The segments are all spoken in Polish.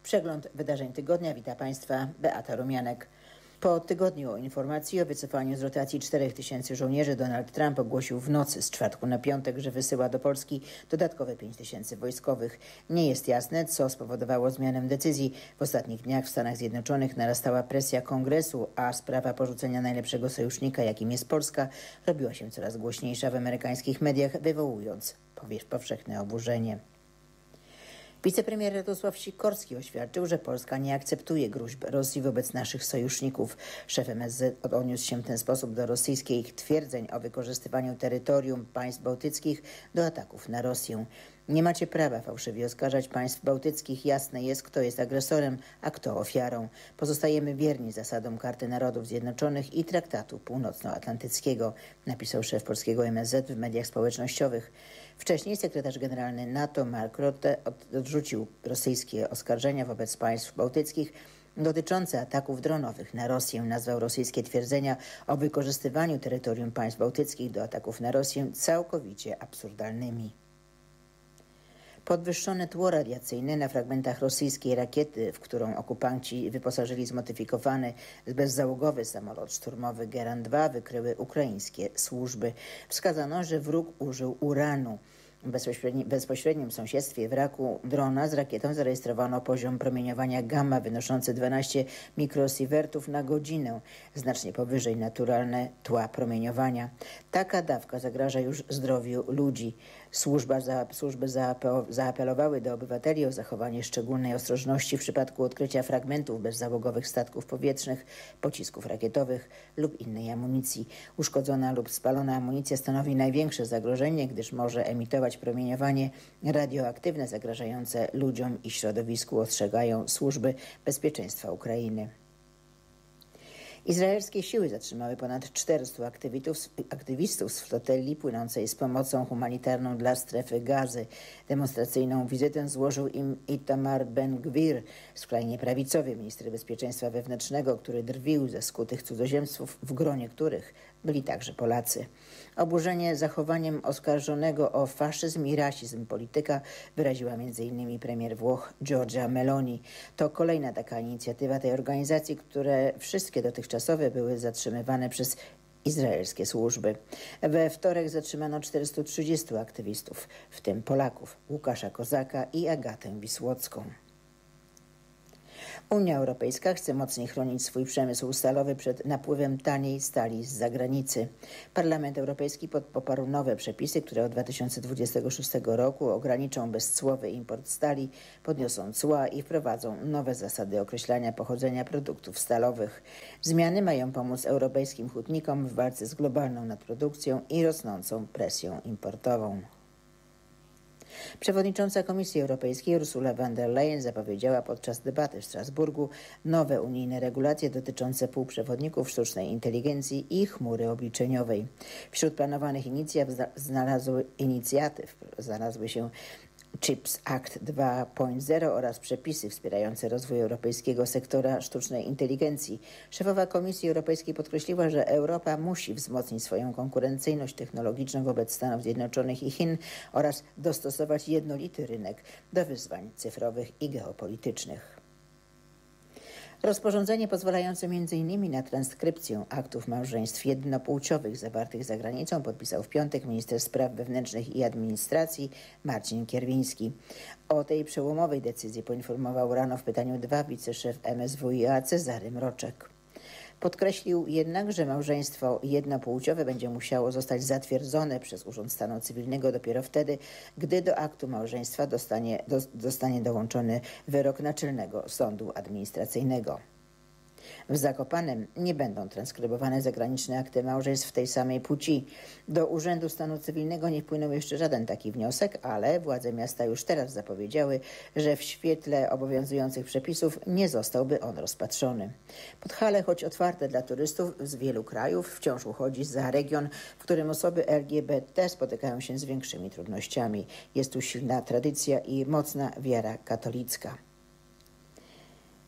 Przegląd wydarzeń tygodnia. Wita Państwa Beata Rumianek. Po tygodniu o informacji o wycofaniu z rotacji 4000 żołnierzy Donald Trump ogłosił w nocy z czwartku na piątek, że wysyła do Polski dodatkowe 5000 wojskowych. Nie jest jasne, co spowodowało zmianę decyzji. W ostatnich dniach w Stanach Zjednoczonych narastała presja Kongresu, a sprawa porzucenia najlepszego sojusznika, jakim jest Polska, robiła się coraz głośniejsza w amerykańskich mediach, wywołując powszechne oburzenie. Wicepremier Radosław Sikorski oświadczył, że Polska nie akceptuje gróźb Rosji wobec naszych sojuszników. Szef MSZ odniósł się w ten sposób do rosyjskich twierdzeń o wykorzystywaniu terytorium państw bałtyckich do ataków na Rosję. Nie macie prawa fałszywie oskarżać państw bałtyckich. Jasne jest, kto jest agresorem, a kto ofiarą. Pozostajemy wierni zasadom Karty Narodów Zjednoczonych i Traktatu Północnoatlantyckiego, napisał szef polskiego MSZ w mediach społecznościowych. Wcześniej sekretarz generalny NATO Mark Rutte odrzucił rosyjskie oskarżenia wobec państw bałtyckich dotyczące ataków dronowych na Rosję. Nazwał rosyjskie twierdzenia o wykorzystywaniu terytorium państw bałtyckich do ataków na Rosję całkowicie absurdalnymi. Podwyższone tło radiacyjne na fragmentach rosyjskiej rakiety, w którą okupanci wyposażyli zmodyfikowany bezzałogowy samolot szturmowy Geran-2, wykryły ukraińskie służby. Wskazano, że wróg użył uranu. W bezpośrednim sąsiedztwie wraku drona z rakietą zarejestrowano poziom promieniowania gamma wynoszący 12 mikrosiewertów na godzinę, znacznie powyżej naturalne tła promieniowania. Taka dawka zagraża już zdrowiu ludzi. Służby zaapelowały do obywateli o zachowanie szczególnej ostrożności w przypadku odkrycia fragmentów bezzałogowych statków powietrznych, pocisków rakietowych lub innej amunicji. Uszkodzona lub spalona amunicja stanowi największe zagrożenie, gdyż może emitować promieniowanie radioaktywne zagrażające ludziom i środowisku, ostrzegają służby bezpieczeństwa Ukrainy. Izraelskie siły zatrzymały ponad 400 aktywistów z flotelli płynącej z pomocą humanitarną dla strefy Gazy. Demonstracyjną wizytę złożył im Itamar Ben-Gvir, skrajnie prawicowy minister bezpieczeństwa wewnętrznego, który drwił ze skutych cudzoziemców, w gronie których byli także Polacy. Oburzenie zachowaniem oskarżonego o faszyzm i rasizm polityka wyraziła m.in. premier Włoch Giorgia Meloni. To kolejna taka inicjatywa tej organizacji, które wszystkie dotychczasowe były zatrzymywane przez izraelskie służby. We wtorek zatrzymano 430 aktywistów, w tym Polaków, Łukasza Kozaka i Agatę Wisłocką. Unia Europejska chce mocniej chronić swój przemysł stalowy przed napływem taniej stali z zagranicy. Parlament Europejski poparł nowe przepisy, które od 2026 roku ograniczą bezcłowy import stali, podniosą cła i wprowadzą nowe zasady określania pochodzenia produktów stalowych. Zmiany mają pomóc europejskim hutnikom w walce z globalną nadprodukcją i rosnącą presją importową. Przewodnicząca Komisji Europejskiej Ursula von der Leyen zapowiedziała podczas debaty w Strasburgu nowe unijne regulacje dotyczące półprzewodników sztucznej inteligencji i chmury obliczeniowej. Wśród planowanych inicjatyw znalazły się CHIPS Act 2.0 oraz przepisy wspierające rozwój europejskiego sektora sztucznej inteligencji. Szefowa Komisji Europejskiej podkreśliła, że Europa musi wzmocnić swoją konkurencyjność technologiczną wobec Stanów Zjednoczonych i Chin oraz dostosować jednolity rynek do wyzwań cyfrowych i geopolitycznych. Rozporządzenie pozwalające m.in. na transkrypcję aktów małżeństw jednopłciowych zawartych za granicą podpisał w piątek minister spraw wewnętrznych i administracji Marcin Kierwiński. O tej przełomowej decyzji poinformował rano w pytaniu 2 wiceszef MSWiA Cezary Mroczek. Podkreślił jednak, że małżeństwo jednopłciowe będzie musiało zostać zatwierdzone przez Urząd Stanu Cywilnego dopiero wtedy, gdy do aktu małżeństwa zostanie dołączony wyrok Naczelnego Sądu Administracyjnego. W Zakopanem nie będą transkrybowane zagraniczne akty małżeństw tej samej płci. Do Urzędu Stanu Cywilnego nie wpłynął jeszcze żaden taki wniosek, ale władze miasta już teraz zapowiedziały, że w świetle obowiązujących przepisów nie zostałby on rozpatrzony. Podhale, choć otwarte dla turystów z wielu krajów, wciąż uchodzi za region, w którym osoby LGBT spotykają się z większymi trudnościami. Jest tu silna tradycja i mocna wiara katolicka.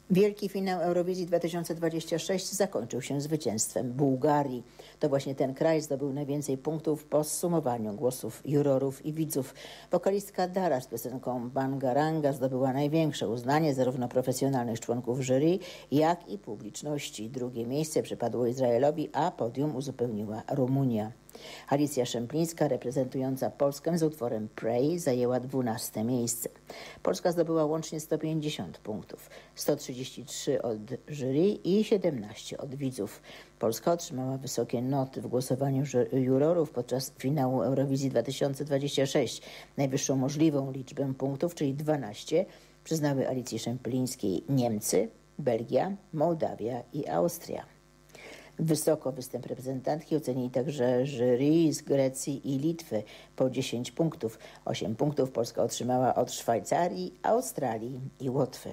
Wielki finał Eurowizji 2026 zakończył się zwycięstwem Bułgarii. To właśnie ten kraj zdobył najwięcej punktów po zsumowaniu głosów jurorów i widzów. Wokalistka Dara z piosenką Bangaranga zdobyła największe uznanie zarówno profesjonalnych członków jury, jak i publiczności. Drugie miejsce przypadło Izraelowi, a podium uzupełniła Rumunia. Alicja Szemplińska, reprezentująca Polskę z utworem Pray, zajęła 12. miejsce. Polska zdobyła łącznie 150 punktów, 133 od jury i 17 od widzów. Polska otrzymała wysokie noty w głosowaniu jurorów podczas finału Eurowizji 2026. Najwyższą możliwą liczbę punktów, czyli 12, przyznały Alicji Szemplińskiej Niemcy, Belgia, Mołdawia i Austria. Wysoko występ reprezentantki ocenili także jury z Grecji i Litwy po 10 punktów. 8 punktów Polska otrzymała od Szwajcarii, Australii i Łotwy.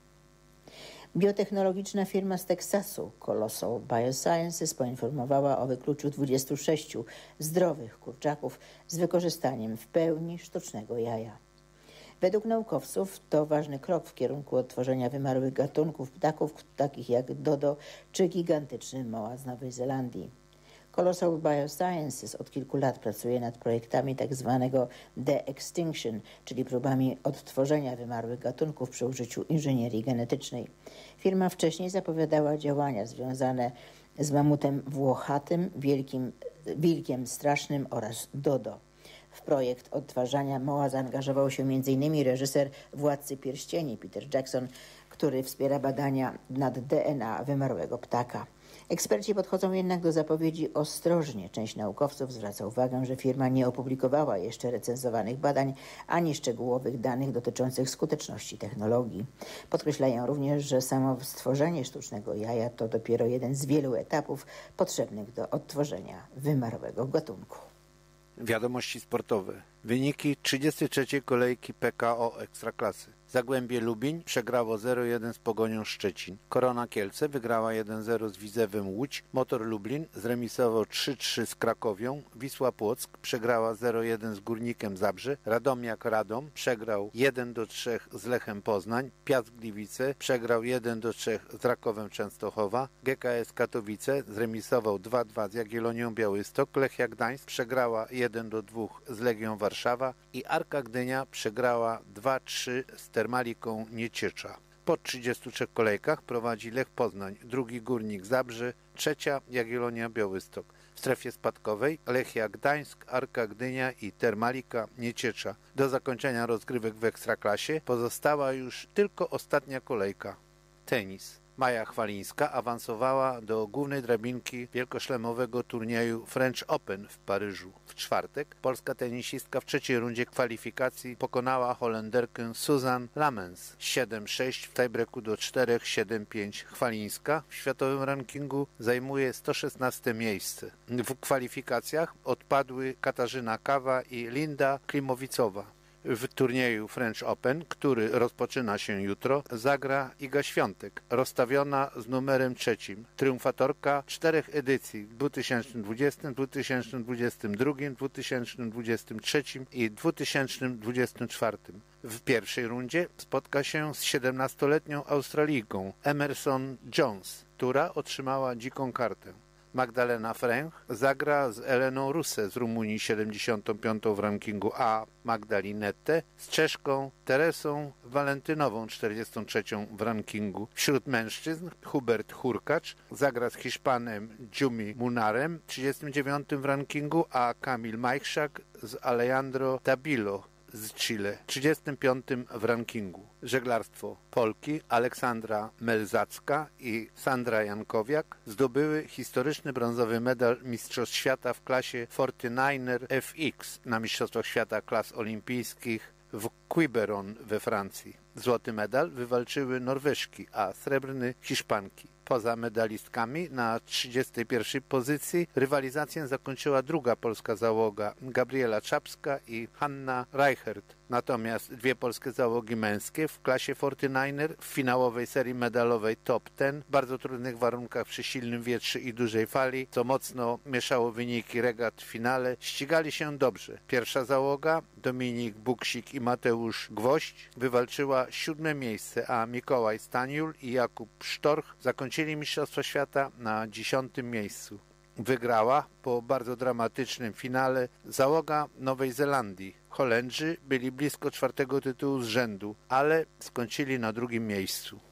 Biotechnologiczna firma z Teksasu, Colossal Biosciences, poinformowała o wykluciu 26 zdrowych kurczaków z wykorzystaniem w pełni sztucznego jaja. Według naukowców to ważny krok w kierunku odtworzenia wymarłych gatunków ptaków, takich jak dodo czy gigantyczny moa z Nowej Zelandii. Colossal Biosciences od kilku lat pracuje nad projektami tzw. de-extinction, czyli próbami odtworzenia wymarłych gatunków przy użyciu inżynierii genetycznej. Firma wcześniej zapowiadała działania związane z mamutem włochatym, wilkiem strasznym oraz dodo. W projekt odtwarzania moa zaangażował się m.in. reżyser Władcy Pierścieni Peter Jackson, który wspiera badania nad DNA wymarłego ptaka. Eksperci podchodzą jednak do zapowiedzi ostrożnie. Część naukowców zwraca uwagę, że firma nie opublikowała jeszcze recenzowanych badań ani szczegółowych danych dotyczących skuteczności technologii. Podkreślają również, że samo stworzenie sztucznego jaja to dopiero jeden z wielu etapów potrzebnych do odtworzenia wymarłego gatunku. Wiadomości sportowe. Wyniki 33. kolejki PKO Ekstraklasy. Zagłębie Lubin przegrało 0-1 z Pogonią Szczecin. Korona Kielce wygrała 1-0 z Widzewem Łódź. Motor Lublin zremisował 3-3 z Krakowią. Wisła Płock przegrała 0-1 z Górnikiem Zabrze. Radomiak Radom przegrał 1-3 z Lechem Poznań. Piast Gliwice przegrał 1-3 z Rakowem Częstochowa. GKS Katowice zremisował 2-2 z Jagiellonią Białystok. Lechia Gdańsk przegrała 1-2 z Legią Warszawa i Arka Gdynia przegrała 2-3 z Termaliką Nieciecza. Po 33 kolejkach prowadzi Lech Poznań, drugi Górnik Zabrze, trzecia Jagiellonia Białystok. W strefie spadkowej Lechia Gdańsk, Arka Gdynia i Termalika Nieciecza. Do zakończenia rozgrywek w Ekstraklasie pozostała już tylko ostatnia kolejka. Tenis. Maja Chwalińska awansowała do głównej drabinki wielkoszlemowego turnieju French Open w Paryżu. W czwartek polska tenisistka w trzeciej rundzie kwalifikacji pokonała Holenderkę Suzanne Lamens 7-6 w tiebreaku do 4-7-5. Chwalińska w światowym rankingu zajmuje 116 miejsce. W kwalifikacjach odpadły Katarzyna Kawa i Linda Klimowicowa. W turnieju French Open, który rozpoczyna się jutro, zagra Iga Świątek, rozstawiona z numerem 3. Triumfatorka 4 edycji w 2020, 2022, 2023 i 2024. W pierwszej rundzie spotka się z 17-letnią Australijką Emerson Jones, która otrzymała dziką kartę. Magdalena Fręch zagra z Eleną Russe z Rumunii 75. w rankingu A, Magdalinette, z Czeszką Teresą Walentynową 43. w rankingu. Wśród mężczyzn Hubert Hurkacz zagra z Hiszpanem Jumi Munarem 39. w rankingu, a Kamil Majchrzak z Alejandro Tabilo z Chile 35. w rankingu. Żeglarstwo. Polki Aleksandra Melzacka i Sandra Jankowiak zdobyły historyczny brązowy medal Mistrzostw Świata w klasie 49er FX na Mistrzostwach Świata Klas Olimpijskich w Quiberon we Francji. Złoty medal wywalczyły Norweżki, a srebrny Hiszpanki. Poza medalistkami na 31. pozycji rywalizację zakończyła druga polska załoga Gabriela Czapska i Hanna Reichert. Natomiast dwie polskie załogi męskie w klasie 49er w finałowej serii medalowej Top 10 w bardzo trudnych warunkach przy silnym wietrze i dużej fali, co mocno mieszało wyniki regat w finale, ścigali się dobrze. Pierwsza załoga, Dominik Buksik i Mateusz Gwoźdź, wywalczyła 7. miejsce, a Mikołaj Staniul i Jakub Sztorch zakończyli Mistrzostwa Świata na 10. miejscu. Wygrała po bardzo dramatycznym finale załoga Nowej Zelandii. Holendrzy byli blisko 4. tytułu z rzędu, ale skończyli na 2. miejscu.